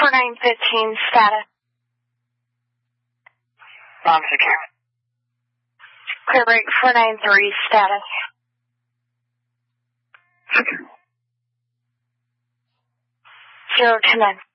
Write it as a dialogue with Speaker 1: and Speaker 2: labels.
Speaker 1: 4915 status.
Speaker 2: Non-secure.
Speaker 1: Clear break 493 status.
Speaker 2: Secure.
Speaker 1: 029.